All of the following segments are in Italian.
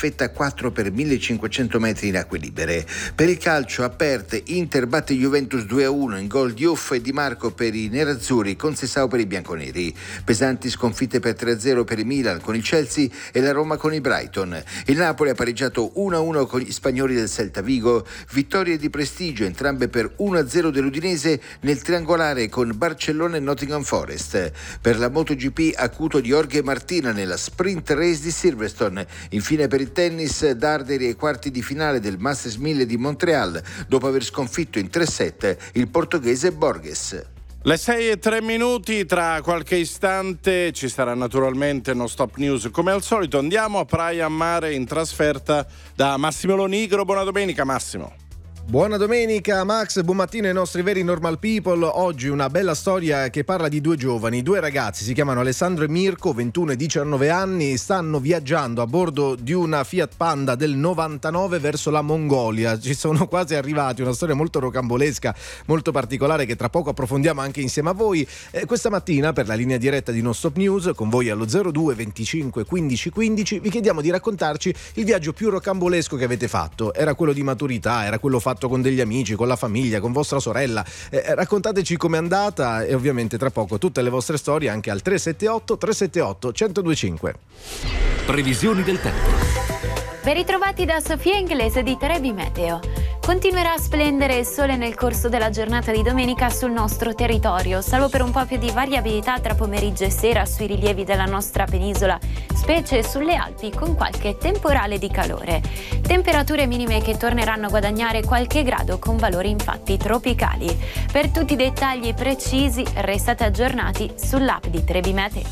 staffetta 4 per 1500 metri in acque libere. Per il calcio, aperte, Inter batte Juventus 2-1 in gol di Uff e Di Marco per i nerazzurri, con Sessao per i bianconeri. Pesanti sconfitte per 3-0 per il Milan con il Chelsea e la Roma con il Brighton. Il Napoli ha pareggiato 1-1 con gli spagnoli del Celta Vigo. Vittorie di prestigio, entrambe per 1-0 dell'Udinese nel triangolare con Barcellona e Nottingham Forest. Per la MotoGP, acuto di Jorge Martina nella sprint race di Silverstone. Infine per il tennis, Darderi ai quarti di finale del Masters 1000 di Montreal dopo aver sconfitto in 3-7 il portoghese Borges. Le 6:03, tra qualche istante ci sarà naturalmente No Stop News. Come al solito andiamo a Praia a Mare in trasferta da Massimo Lonigro. Buona domenica Massimo. Buona domenica Max, buon mattino ai nostri veri normal people. Oggi una bella storia che parla di due giovani, due ragazzi, si chiamano Alessandro e Mirko, 21 e 19 anni, stanno viaggiando a bordo di una Fiat Panda del 99 verso la Mongolia. Ci sono quasi arrivati, una storia molto rocambolesca, molto particolare che tra poco approfondiamo anche insieme a voi. Questa mattina per la linea diretta di No Stop News, con voi allo 02 25 15 15, vi chiediamo di raccontarci il viaggio più rocambolesco che avete fatto. Era quello di maturità, era quello fatto con degli amici, con la famiglia, con vostra sorella. Raccontateci com'è andata e ovviamente tra poco tutte le vostre storie anche al 378 378 1025. Previsioni del tempo. Ben ritrovati da Sofia Inglese di Trebi Meteo. Continuerà a splendere il sole nel corso della giornata di domenica sul nostro territorio, salvo per un po' più di variabilità tra pomeriggio e sera sui rilievi della nostra penisola, specie sulle Alpi, con qualche temporale di calore. Temperature minime che torneranno a guadagnare qualche grado con valori infatti tropicali. Per tutti i dettagli precisi restate aggiornati sull'app di Trebi Meteo.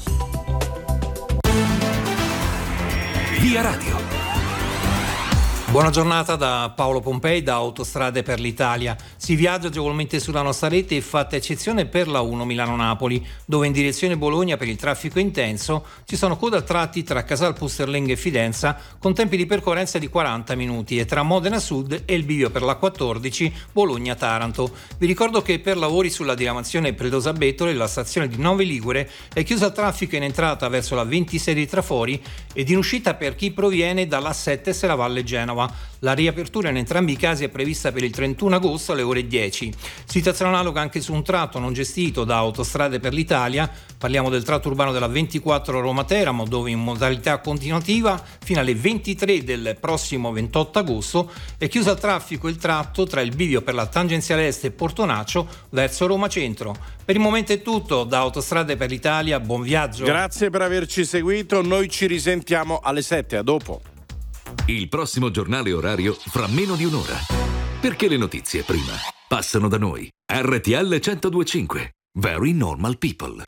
Via Radio. Buona giornata da Paolo Pompei da Autostrade per l'Italia. Si viaggia agevolmente sulla nostra rete, fatta eccezione per la 1 Milano-Napoli, dove in direzione Bologna per il traffico intenso ci sono code a tratti tra Casal Pusterlengo e Fidenza con tempi di percorrenza di 40 minuti e tra Modena Sud e il bivio per la 14 Bologna-Taranto. Vi ricordo che per lavori sulla diramazione Predosa-Bettole la stazione di Novi Ligure è chiusa al traffico in entrata verso la 26 di Trafori ed in uscita per chi proviene dalla 7 Serravalle Genova. La riapertura in entrambi i casi è prevista per il 31 agosto alle ore 10. Situazione analoga anche su un tratto non gestito da Autostrade per l'Italia. Parliamo del tratto urbano della 24 Roma-Teramo, dove in modalità continuativa fino alle 23 del prossimo 28 agosto è chiuso al traffico il tratto tra il bivio per la tangenziale est e Portonaccio verso Roma Centro. Per il momento è tutto da Autostrade per l'Italia, buon viaggio. Grazie per averci seguito, noi ci risentiamo alle 7, a dopo. Il prossimo giornale orario fra meno di un'ora. Perché le notizie prima passano da noi. RTL 1025. Very Normal People.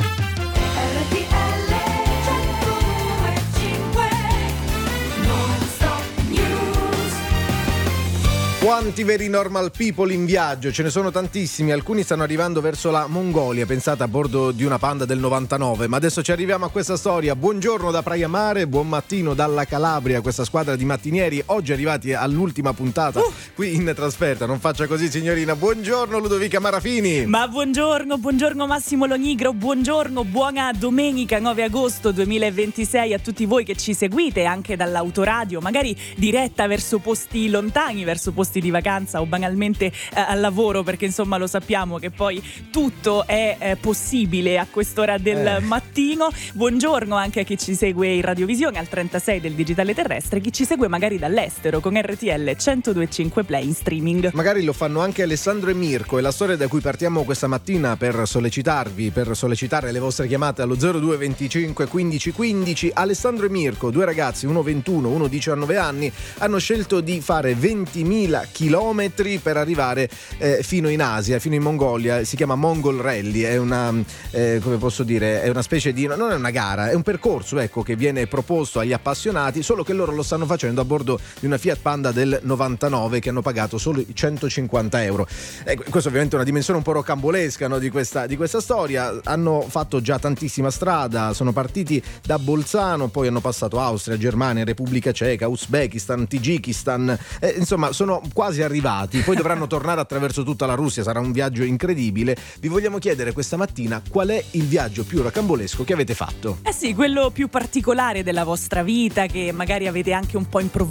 Quanti veri normal people in viaggio, ce ne sono tantissimi, alcuni stanno arrivando verso la Mongolia, pensate a bordo di una Panda del 99, ma adesso ci arriviamo a questa storia. Buongiorno da Praia Mare, buon mattino dalla Calabria, questa squadra di mattinieri, oggi arrivati all'ultima puntata qui in trasferta, non faccia così signorina. Buongiorno Ludovica Marafini. Ma buongiorno Massimo Lonigro, buongiorno, buona domenica 9 agosto 2026 a tutti voi che ci seguite anche dall'autoradio, magari diretta verso posti lontani, verso posti di vacanza o banalmente al lavoro, perché insomma lo sappiamo che poi tutto è possibile a quest'ora del mattino. Buongiorno anche a chi ci segue in radiovisione al 36 del digitale terrestre, chi ci segue magari dall'estero con RTL 1025 Play in streaming. Magari lo fanno anche Alessandro e Mirko, è la storia da cui partiamo questa mattina per sollecitarvi, per sollecitare le vostre chiamate allo 02 25 15 15. Alessandro e Mirko, due ragazzi, uno 21, uno 19 anni, hanno scelto di fare 20.000 chilometri per arrivare fino in Asia, fino in Mongolia. Si chiama Mongol Rally, è una come posso dire, è una specie di, non è una gara, è un percorso, ecco, che viene proposto agli appassionati, solo che loro lo stanno facendo a bordo di una Fiat Panda del 99 che hanno pagato solo 150 euro. Questa ovviamente è una dimensione un po' rocambolesca, no, di questa storia. Hanno fatto già tantissima strada, sono partiti da Bolzano, poi hanno passato Austria, Germania, Repubblica Ceca, Uzbekistan, Tagikistan, insomma sono quasi arrivati, poi dovranno tornare attraverso tutta la Russia, sarà un viaggio incredibile. Vi vogliamo chiedere questa mattina qual è il viaggio più rocambolesco che avete fatto? Sì, quello più particolare della vostra vita, che magari avete anche un po'